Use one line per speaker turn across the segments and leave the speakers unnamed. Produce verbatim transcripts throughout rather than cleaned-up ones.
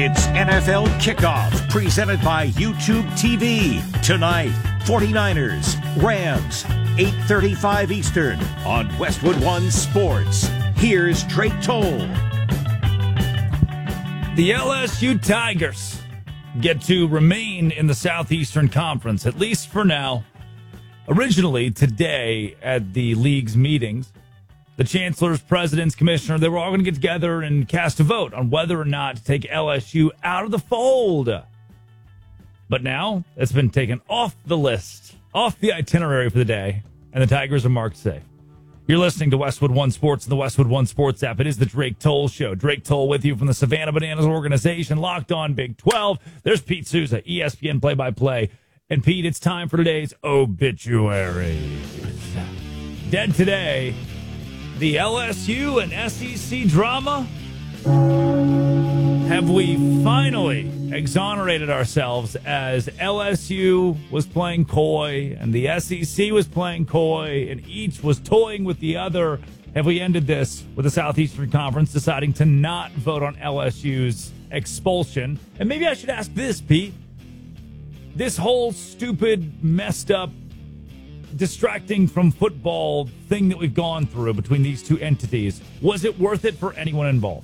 It's N F L Kickoff, presented by YouTube T V. Tonight, 49ers, Rams, eight thirty-five Eastern on Westwood One Sports. Here's Drake Toll.
The L S U Tigers get to remain in the Southeastern Conference, at least for now. Originally, today at the league's meetings, the chancellors, presidents, commissioner, they were all going to get together and cast a vote on whether or not to take L S U out of the fold. But now it's been taken off the list, off the itinerary for the day, and the Tigers are marked safe. You're listening to Westwood One Sports and the Westwood One Sports app. It is the Drake Toll Show. Drake Toll with you from the Savannah Bananas organization, Locked On Big twelve. There's Pete Souza, E S P N play-by-play. And Pete, it's time for today's obituaries. Dead today, the L S U and S E C drama. Have we finally exonerated ourselves as L S U was playing coy and the S E C was playing coy and each was toying with the other? Have we ended this with the Southeastern Conference deciding to not vote on L S U's expulsion? And maybe I should ask this, Pete. This whole stupid, messed up, distracting from football thing that we've gone through between these two entities, was it worth it for anyone involved?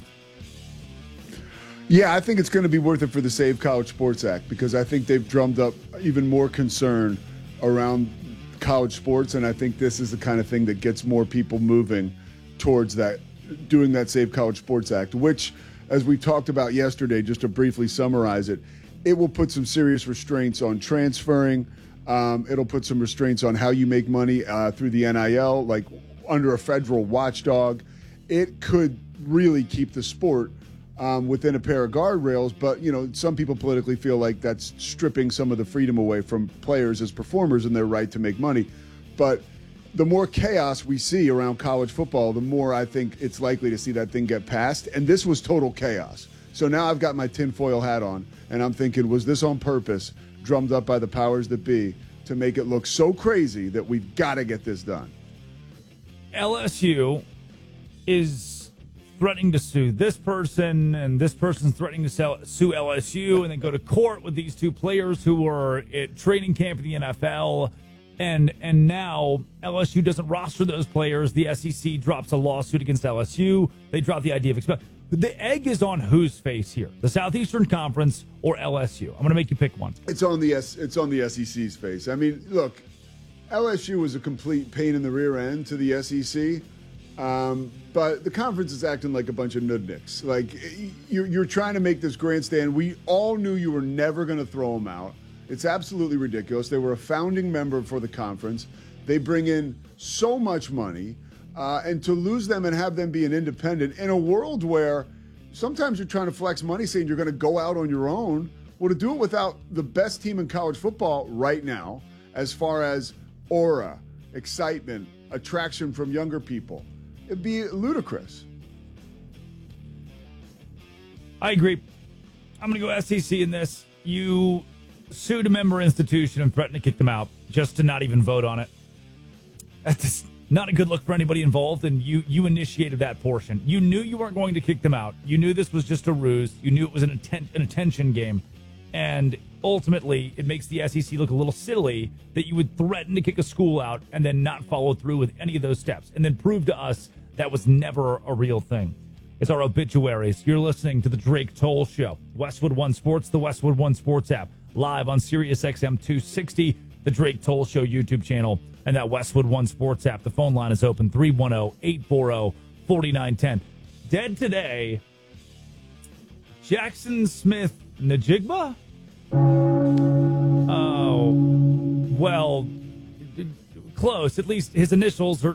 Yeah, I think it's going to be worth it for the Save College Sports Act because I think they've drummed up even more concern around college sports, and I think this is the kind of thing that gets more people moving towards that, doing that Save College Sports Act, which, as we talked about yesterday, just to briefly summarize it, it will put some serious restraints on transferring. Um, it'll put some restraints on how you make money uh, through the N I L, like under a federal watchdog. It could really keep the sport um, within a pair of guardrails, but you know, some people politically feel like that's stripping some of the freedom away from players as performers and their right to make money. But the more chaos we see around college football, the more I think it's likely to see that thing get passed. And this was total chaos. So now I've got my tinfoil hat on, and I'm thinking, was this on purpose, drummed up by the powers that be, to make it look so crazy that we've got to get this done?
L S U is threatening to sue this person, and this person's threatening to sell, sue L S U, and then go to court with these two players who were at training camp in the N F L. And and now L S U doesn't roster those players. The S E C drops a lawsuit against L S U. They drop the idea of expel. The egg is on whose face here? The Southeastern Conference or L S U? I'm going to make you pick one.
It's on the S. It's on the S E C's face. I mean, look, L S U was a complete pain in the rear end to the S E C, um, but the conference is acting like a bunch of nudniks. Like you're, you're trying to make this grandstand. We all knew you were never going to throw them out. It's absolutely ridiculous. They were a founding member for the conference. They bring in so much money. Uh, and to lose them and have them be an independent in a world where sometimes you're trying to flex money saying you're going to go out on your own. Well, to do it without the best team in college football right now, as far as aura, excitement, attraction from younger people, it'd be ludicrous.
I agree. I'm going to go S E C in this. You sued a member institution and threatened to kick them out just to not even vote on it. That's not a good look for anybody involved, and you you initiated that portion. You knew you weren't going to kick them out. You knew this was just a ruse. You knew it was an, atten- an attention game. And ultimately, it makes the S E C look a little silly that you would threaten to kick a school out and then not follow through with any of those steps and then prove to us that was never a real thing. It's our obituaries. You're listening to the Drake Toll Show. Westwood One Sports, the Westwood One Sports app, live on Sirius X M two sixty, the Drake Toll Show YouTube channel, and that Westwood One Sports app. The phone line is open, three one zero, eight four zero, four nine one zero. Dead today, Jackson Smith Najigba? Oh, well, close. At least his initials are